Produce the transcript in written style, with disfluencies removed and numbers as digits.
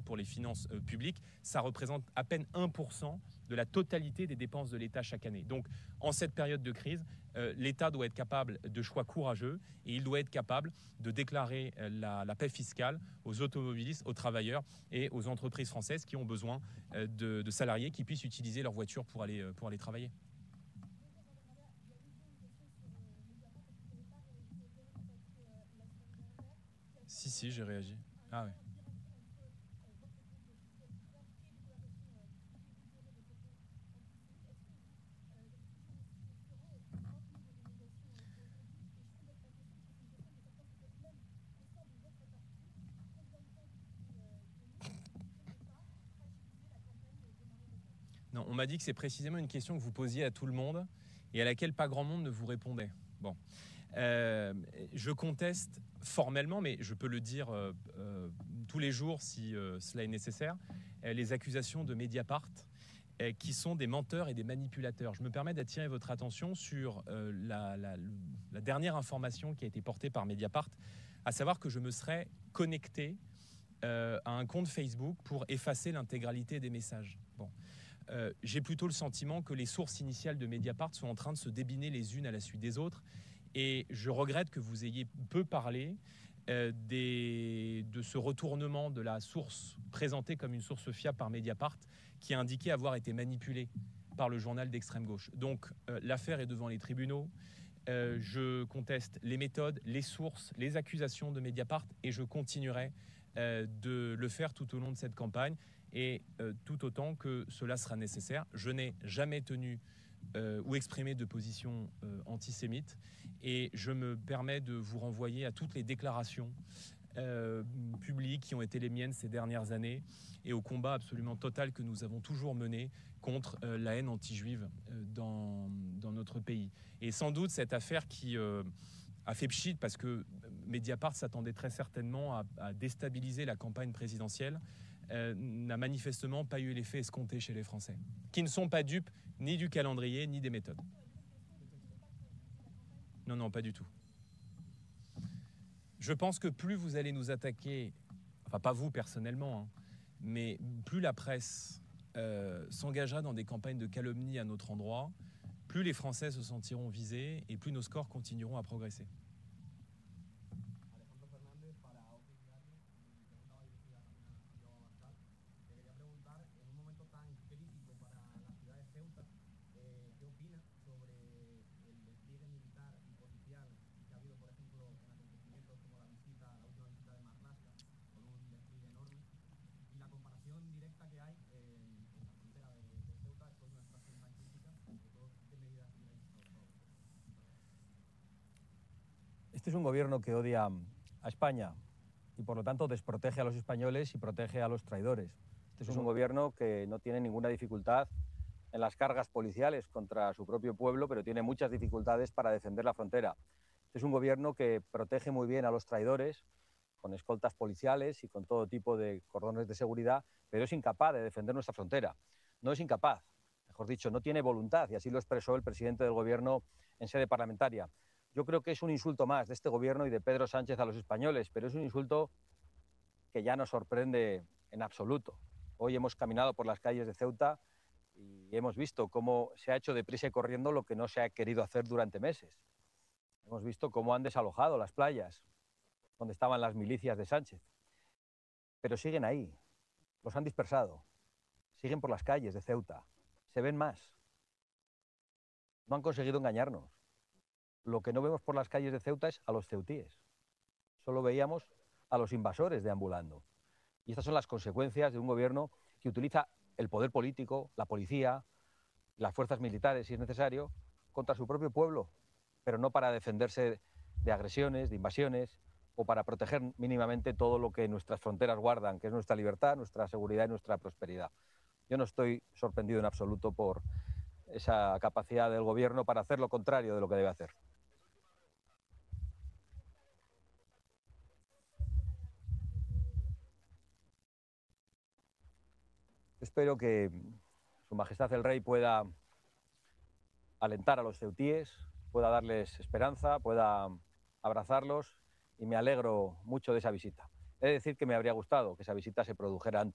pour les finances publiques, ça représente à peine 1% de la totalité des dépenses de l'État chaque année. Donc, en cette période de crise, l'État doit être capable de choix courageux et il doit être capable de déclarer la paix fiscale aux automobilistes, aux travailleurs et aux entreprises françaises qui ont besoin de salariés qui puissent utiliser leur voiture pour aller travailler. Si, j'ai réagi. Ah oui. Non, on m'a dit que c'est précisément une question que vous posiez à tout le monde et à laquelle pas grand monde ne vous répondait. Bon. Je conteste formellement, mais je peux le dire tous les jours si cela est nécessaire, les accusations de Mediapart qui sont des menteurs et des manipulateurs. Je me permets d'attirer votre attention sur la dernière information qui a été portée par Mediapart, à savoir que je me serais connecté à un compte Facebook pour effacer l'intégralité des messages. Bon. J'ai plutôt le sentiment que les sources initiales de Mediapart sont en train de se débiner les unes à la suite des autres. Et je regrette que vous ayez peu parlé de ce retournement de la source présentée comme une source fiable par Mediapart qui a indiqué avoir été manipulée par le journal d'extrême gauche. Donc l'affaire est devant les tribunaux. Je conteste les méthodes, les sources, les accusations de Mediapart et je continuerai de le faire tout au long de cette campagne et tout autant que cela sera nécessaire. Je n'ai jamais tenu ou exprimé de position antisémite et je me permets de vous renvoyer à toutes les déclarations publiques qui ont été les miennes ces dernières années et au combat absolument total que nous avons toujours mené contre la haine anti-juive dans notre pays. Et sans doute cette affaire qui a fait pchit parce que Mediapart s'attendait très certainement à déstabiliser la campagne présidentielle, n'a manifestement pas eu l'effet escompté chez les Français, qui ne sont pas dupes ni du calendrier ni des méthodes. Non, pas du tout. Je pense que plus vous allez nous attaquer, enfin pas vous personnellement, hein, mais plus la presse s'engagera dans des campagnes de calomnie à notre endroit, plus les Français se sentiront visés et plus nos scores continueront à progresser. Este es un gobierno que odia a España y por lo tanto desprotege a los españoles y protege a los traidores. Este es un gobierno que no tiene ninguna dificultad en las cargas policiales contra su propio pueblo, pero tiene muchas dificultades para defender la frontera. Este es un gobierno que protege muy bien a los traidores con escoltas policiales y con todo tipo de cordones de seguridad, pero es incapaz de defender nuestra frontera. No es incapaz, mejor dicho, no tiene voluntad, y así lo expresó el presidente del gobierno en sede parlamentaria. Yo creo que es un insulto más de este gobierno y de Pedro Sánchez a los españoles, pero es un insulto que ya no sorprende en absoluto. Hoy hemos caminado por las calles de Ceuta y hemos visto cómo se ha hecho deprisa y corriendo lo que no se ha querido hacer durante meses. Hemos visto cómo han desalojado las playas donde estaban las milicias de Sánchez. Pero siguen ahí, los han dispersado, siguen por las calles de Ceuta, se ven más. No han conseguido engañarnos. Lo que no vemos por las calles de Ceuta es a los ceutíes. Solo veíamos a los invasores deambulando. Y estas son las consecuencias de un gobierno que utiliza el poder político, la policía, las fuerzas militares, si es necesario, contra su propio pueblo, pero no para defenderse de agresiones, de invasiones, o para proteger mínimamente todo lo que nuestras fronteras guardan, que es nuestra libertad, nuestra seguridad y nuestra prosperidad. Yo no estoy sorprendido en absoluto por esa capacidad del gobierno para hacer lo contrario de lo que debe hacer. Espero que Su Majestad el Rey pueda alentar a los ceutíes, pueda darles esperanza, pueda abrazarlos y me alegro mucho de esa visita. He de decir que me habría gustado que esa visita se produjera antes.